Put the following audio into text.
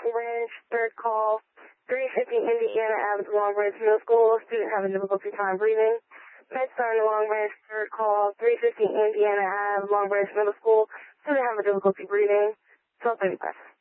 Ranch, third call, 350 Indiana Avenue, Long Branch Middle School, student having difficulty time breathing. MedStar in the Long Branch, third call, 350 Indiana Ave, Long Branch Middle School, student having difficulty breathing, 1235.